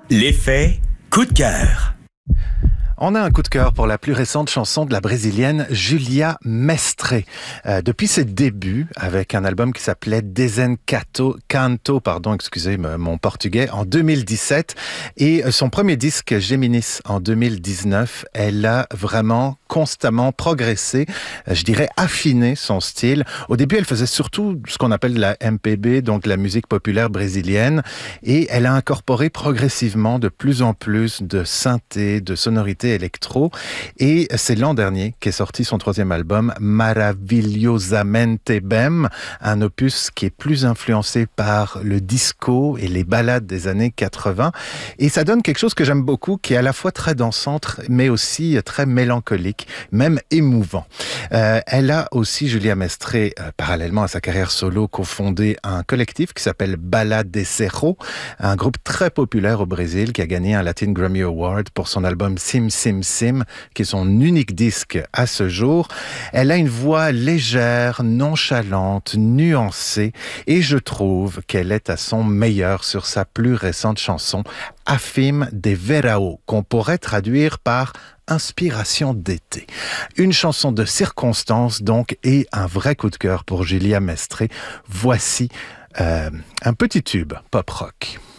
L'effet coup de cœur. On a un coup de cœur pour la plus récente chanson de la brésilienne Julia Mestre. Depuis ses débuts, avec un album qui s'appelait Desencanto, excusez mon portugais, en 2017, et son premier disque Géminis en 2019, elle a vraiment constamment progressé, je dirais affiné son style. Au début, elle faisait surtout ce qu'on appelle la MPB, donc la musique populaire brésilienne, et elle a incorporé progressivement de plus en plus de synthé, de sonorités électro, et c'est l'an dernier qu'est sorti son troisième album Maravilhosamente Bem, un opus qui est plus influencé par le disco et les ballades des années 80, et ça donne quelque chose que j'aime beaucoup, qui est à la fois très dansante mais aussi très mélancolique, même émouvant. Elle a aussi, Julia Mestre, parallèlement à sa carrière solo, cofondé un collectif qui s'appelle Baladecero, un groupe très populaire au Brésil qui a gagné un Latin Grammy Award pour son album Sim Sim Sim, qui est son unique disque à ce jour. Elle a une voix légère, nonchalante, nuancée, et je trouve qu'elle est à son meilleur sur sa plus récente chanson, Afim de Verão, qu'on pourrait traduire par inspiration d'été. Une chanson de circonstance donc, et un vrai coup de cœur pour Julia Mestre. Voici un petit tube pop rock.